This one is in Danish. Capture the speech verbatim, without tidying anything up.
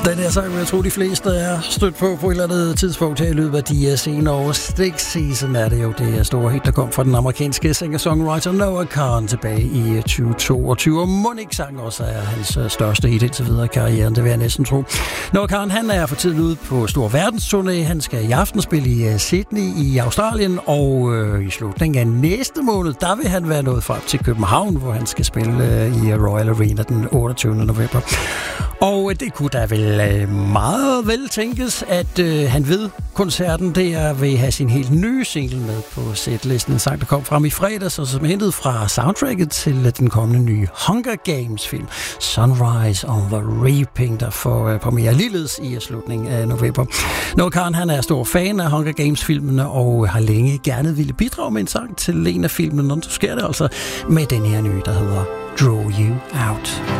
Den her sang, jeg tror, de fleste er stødt på på et eller andet tidspunkt her i løbet af de senere år. Stick Season er det jo det store hit, der kom fra den amerikanske singer-songwriter Noah Kahan tilbage i tyve toogtyve. Og Monique-sang også er hans største hit indtil videre i karrieren, det vil jeg næsten tro. Noah Kahan, han er for tiden ude på stor verdensturné. Han skal i aften spille i Sydney i Australien, og øh, i slutningen af næste måned, der vil han være nået frem til København, hvor han skal spille øh, i Royal Arena den otteogtyvende november. Og det kunne da vel øh, meget vel tænkes, at øh, han ved koncerten der vil have sin helt nye single med på setlisten. En sang, der kom frem i fredags, og som er hentet fra soundtracket til den kommende nye Hunger Games-film Sunrise on the Reaping, der får øh, premiere ligeledes i slutningen af november. Noah Kahan, han er stor fan af Hunger Games-filmene og har længe gerne ville bidrage med en sang til en af filmene, og nu sker det altså med den her nye, der hedder Draw You Out.